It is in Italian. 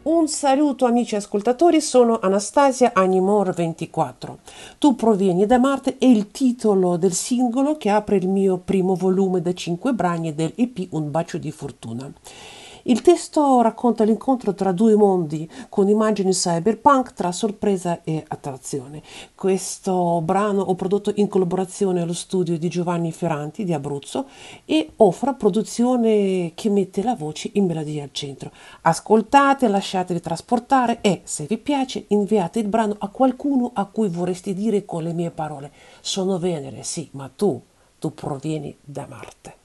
Un saluto amici ascoltatori, sono Anastasia Animor 24. Tu provieni da Marte è il titolo del singolo che apre il mio primo volume da 5 brani del EP Un bacio di fortuna. Il testo racconta l'incontro tra due mondi con immagini cyberpunk tra sorpresa e attrazione. Questo brano ho prodotto in collaborazione allo studio di Giovanni Ferranti di Abruzzo e offre produzione che mette la voce in melodia al centro. Ascoltate, lasciatevi trasportare e, se vi piace, inviate il brano a qualcuno a cui vorresti dire con le mie parole: sono Venere, sì, ma tu provieni da Marte.